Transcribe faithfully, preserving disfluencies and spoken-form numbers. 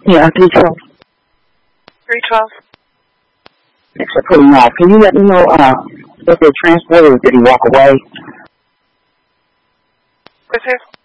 Yeah, three twelve. three twelve. Thanks for putting off. Can you let me know uh, if they're transported or did he walk away? Who's here?